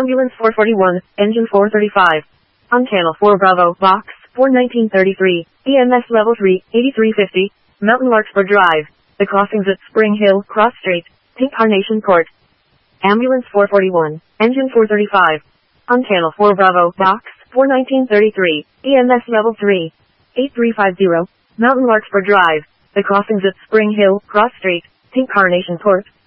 Ambulance 441, Engine 435. On Channel 4 Bravo, Box 41933, EMS Level 3, 8350, Mountain Larkspur Drive. The crossings at Spring Hill, Cross Street, Pink Carnation Court. Ambulance 441, Engine 435. On Channel 4 Bravo, Box 41933, EMS Level 3, 8350, Mountain Larkspur Drive. The crossings at Spring Hill, Cross Street, Pink Carnation Court.